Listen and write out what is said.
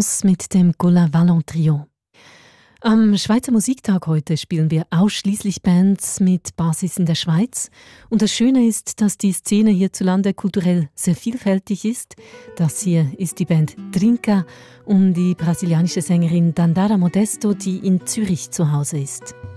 Chance mit dem Cola Vallon Trio. Am Schweizer Musiktag heute spielen wir ausschließlich Bands mit Basis in der Schweiz. Und das Schöne ist, dass die Szene hierzulande kulturell sehr vielfältig ist. Das hier ist die Band Trinca und die brasilianische Sängerin Dandara Modesto, die in Zürich zu Hause ist.